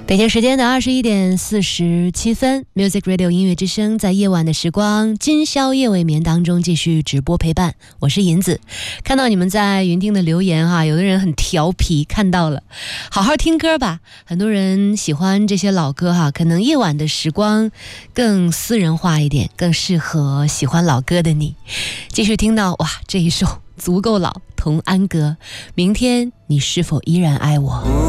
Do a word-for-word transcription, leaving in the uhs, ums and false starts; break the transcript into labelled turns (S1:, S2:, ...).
S1: 北京时间的二十一点四十七分 Music Radio 音乐之声在夜晚的时光今宵夜未眠当中继续直播陪伴，我是银子。看到你们在云听的留言哈、啊，有的人很调皮，看到了好好听歌吧，很多人喜欢这些老歌哈、啊，可能夜晚的时光更私人化一点，更适合喜欢老歌的你。继续听到哇，这一首足够老，童安格，明天你是否依然爱我。